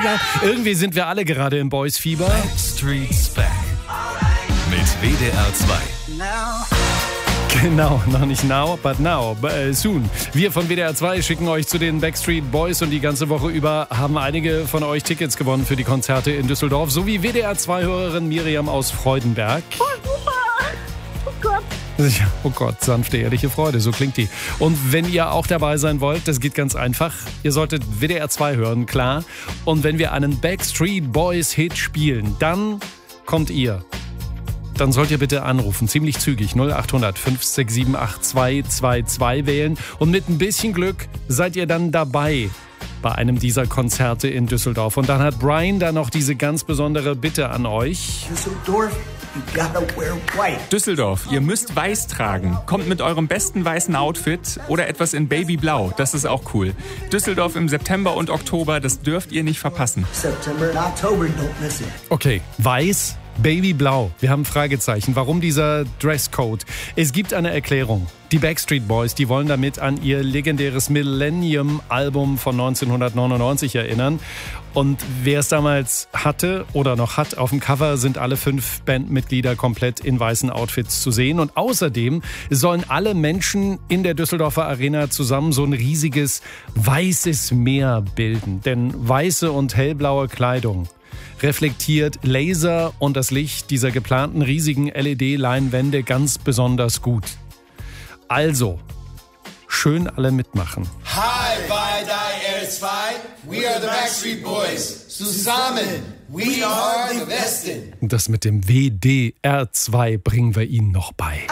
geil. Irgendwie sind wir alle gerade im Boys-Fieber. Backstreet's Back. Mit WDR 2. Genau, noch nicht now, but now, soon. Wir von WDR 2 schicken euch zu den Backstreet Boys und die ganze Woche über haben einige von euch Tickets gewonnen für die Konzerte in Düsseldorf, sowie WDR 2-Hörerin Miriam aus Freudenberg. Oh, super. Oh Gott. Ja, oh Gott, sanfte, ehrliche Freude, so klingt die. Und wenn ihr auch dabei sein wollt, das geht ganz einfach. Ihr solltet WDR 2 hören, klar. Und wenn wir einen Backstreet Boys Hit spielen, dann kommt ihr. Dann sollt ihr bitte anrufen, ziemlich zügig, 0800 567 8222 wählen. Und mit ein bisschen Glück seid ihr dann dabei bei einem dieser Konzerte in Düsseldorf. Und dann hat Brian da noch diese ganz besondere Bitte an euch. Düsseldorf, ihr müsst weiß tragen. Kommt mit eurem besten weißen Outfit oder etwas in Babyblau, das ist auch cool. Düsseldorf im September und Oktober, das dürft ihr nicht verpassen. Okay, weiß, Babyblau. Wir haben Fragezeichen. Warum dieser Dresscode? Es gibt eine Erklärung. Die Backstreet Boys, die wollen damit an ihr legendäres Millennium-Album von 1999 erinnern. Und wer es damals hatte oder noch hat, auf dem Cover sind alle 5 Bandmitglieder komplett in weißen Outfits zu sehen. Und außerdem sollen alle Menschen in der Düsseldorfer Arena zusammen so ein riesiges weißes Meer bilden. Denn weiße und hellblaue Kleidung reflektiert Laser und das Licht dieser geplanten riesigen LED-Leinwände ganz besonders gut. Also, schön alle mitmachen. Hi bei der R2, we are the Backstreet Boys. Zusammen, we are the Besten. Das mit dem WDR 2 bringen wir Ihnen noch bei.